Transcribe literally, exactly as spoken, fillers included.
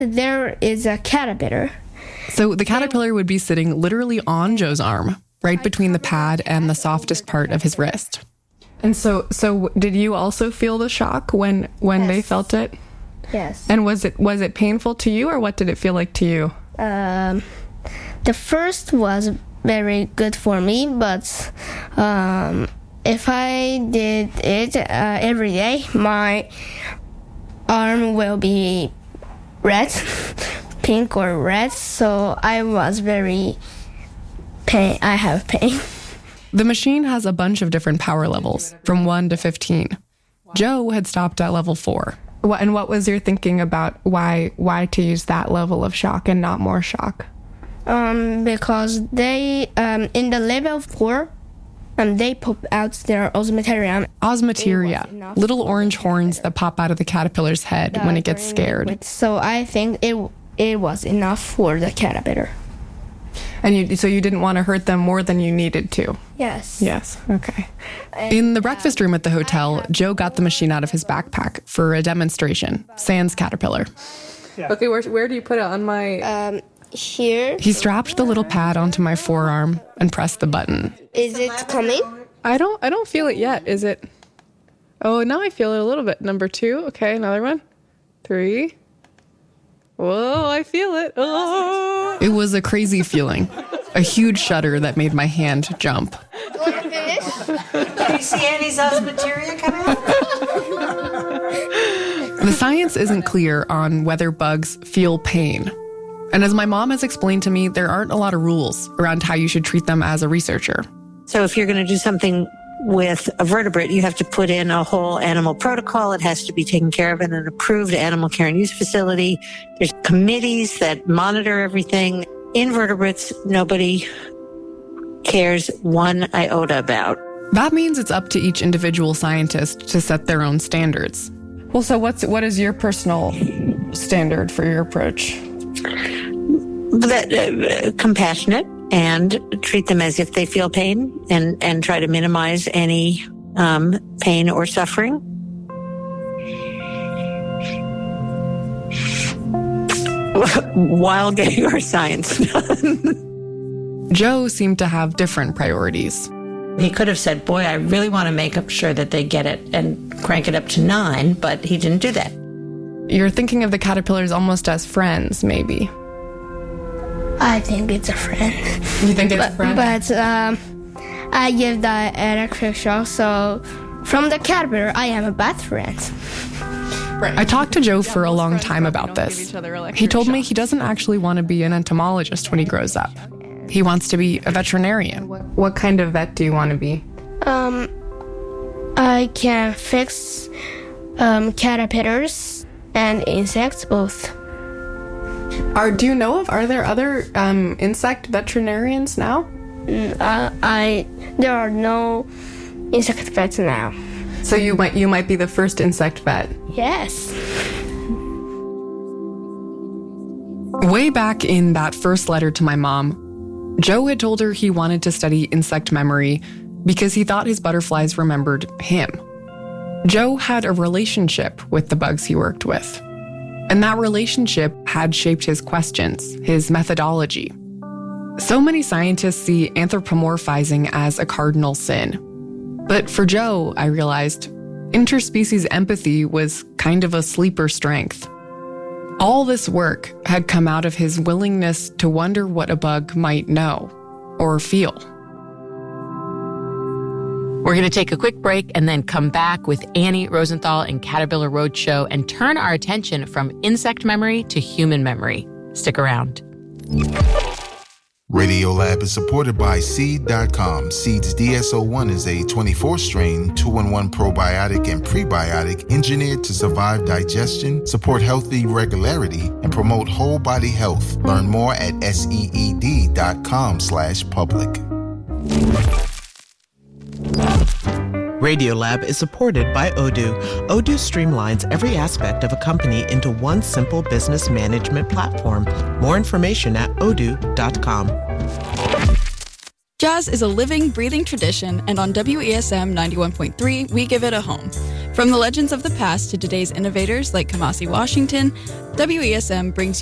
There is a caterpillar. So the caterpillar would be sitting literally on Joe's arm, right between the pad and the softest part of his wrist. And so so did you also feel the shock when, when Yes. they felt it? Yes. And was it was it painful to you, or what did it feel like to you? Um, the first was very good for me, but um, if I did it uh, every day, my arm will be red, pink or red, so I was very pain. I have pain. The machine has a bunch of different power levels, from one to fifteen. Joe had stopped at level four. What, and what was your thinking about why why to use that level of shock and not more shock? Um, because they um in the level four, um they pop out their osmeterium. Osmeteria, little orange horns that pop out of the caterpillar's head when it gets scared. So I think it it was enough for the caterpillar. And you, so you didn't want to hurt them more than you needed to? Yes. Yes, okay. In the breakfast room at the hotel, Joe got the machine out of his backpack for a demonstration, sans caterpillar. Yeah. Okay, where, where do you put it on my... Um, here. He strapped the little pad onto my forearm and pressed the button. Is it coming? I don't I don't feel it yet. Is it? Oh, now I feel it a little bit. Number two. Okay, another one. Three. Whoa, I feel it. Oh. It was a crazy feeling. A huge shudder that made my hand jump. Do you want to finish? Do you see Annie's osmeteria coming out? The science isn't clear on whether bugs feel pain. And as my mom has explained to me, there aren't a lot of rules around how you should treat them as a researcher. So if you're going to do something with a vertebrate, you have to put in a whole animal protocol. It has to be taken care of in an approved animal care and use facility. There's committees that monitor everything. Invertebrates, nobody cares one iota about. That means it's up to each individual scientist to set their own standards. Well, so what's what is your personal standard for your approach? That, uh, compassionate, and treat them as if they feel pain, and, and try to minimize any um, pain or suffering. While getting our science done. Joe seemed to have different priorities. He could have said, boy, I really want to make up sure that they get it and crank it up to nine, but he didn't do that. You're thinking of the caterpillars almost as friends, maybe. I think it's a friend. You think it's but, a friend? But um, I give the electric shock, so from the caterpillar, I am a bad friend. Right. I talked to Joe for a long time about this. He told me he doesn't actually want to be an entomologist when he grows up. He wants to be a veterinarian. What, what kind of vet do you want to be? Um, I can fix um, caterpillars and insects both. Are do you know of? Are there other um, insect veterinarians now? Mm, uh, I there are no insect vets now. So you might you might be the first insect vet. Yes. Way back in that first letter to my mom, Joe had told her he wanted to study insect memory because he thought his butterflies remembered him. Joe had a relationship with the bugs he worked with. And that relationship had shaped his questions, his methodology. So many scientists see anthropomorphizing as a cardinal sin. But for Joe, I realized, interspecies empathy was kind of a sleeper strength. All this work had come out of his willingness to wonder what a bug might know or feel. We're going to take a quick break and then come back with Annie Rosenthal and Caterpillar Roadshow and turn our attention from insect memory to human memory. Stick around. Radiolab is supported by Seed dot com. Seed's D S O one is a twenty-four strain, two in one probiotic and prebiotic engineered to survive digestion, support healthy regularity, and promote whole body health. Learn more at seed dot com slash public. Radiolab is supported by Odoo. Odoo streamlines every aspect of a company into one simple business management platform. More information at odoo dot com. Jazz is a living, breathing tradition, and on W E S M ninety-one point three, we give it a home. From the legends of the past to today's innovators like Kamasi Washington, W E S M brings